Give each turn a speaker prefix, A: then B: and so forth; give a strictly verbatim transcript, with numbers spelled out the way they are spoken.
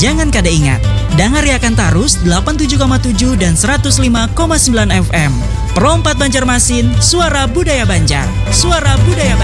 A: Jangan kada ingat, dangariakan tarus delapan puluh tujuh koma tujuh dan seratus lima koma sembilan F M. Perompat Banjarmasin, suara budaya Banjar. Suara budaya Banjar.